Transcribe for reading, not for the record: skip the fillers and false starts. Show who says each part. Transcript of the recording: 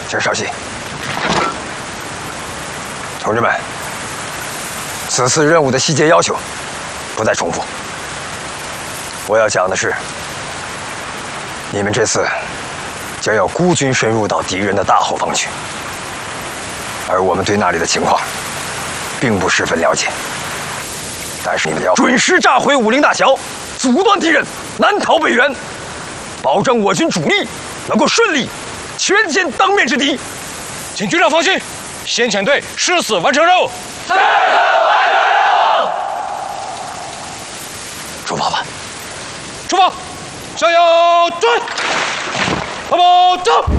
Speaker 1: 请稍息。同志们，此次任务的细节要求不再重复。我要讲的是，你们这次将要孤军深入到敌人的大后方去，而我们对那里的情况并不十分了解。但是你们要准时炸毁武陵大桥，阻断敌人南逃北援，保证我军主力能够顺利全歼当面之敌。
Speaker 2: 请局长放心，先遣队誓死完成任务。
Speaker 3: 誓死完成任务。
Speaker 1: 出发吧！
Speaker 2: 出发！向右转，跑跑走。